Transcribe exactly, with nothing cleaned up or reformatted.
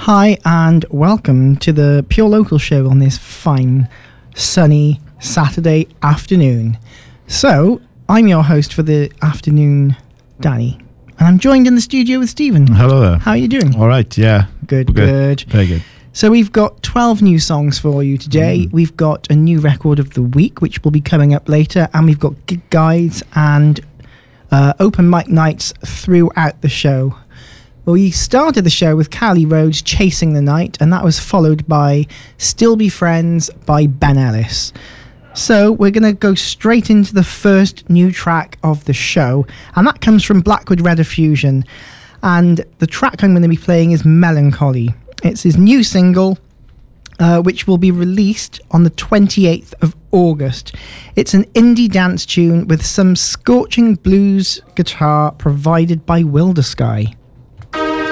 Hi and welcome to the Pure Local Show on this fine, sunny Saturday afternoon. So, I'm your host for the afternoon, Danny, and I'm joined in the studio with Stephen. Hello there. How are you doing? All right, yeah. Good, good. good. Very good. So we've got twelve new songs for you today. Mm. We've got a new record of the week, which will be coming up later, and we've got gig guides and uh, open mic nights throughout the show. Well, we started the show with Cali Rhodes' Chasing the Night, and that was followed by Still Be Friends by Ben Ellis. So we're going to go straight into the first new track of the show, and that comes from Blackwood Rediffusion. And the track I'm going to be playing is Melancholy. It's his new single, uh, which will be released on the twenty-eighth of August. It's an indie dance tune with some scorching blues guitar provided by Wilder Sky.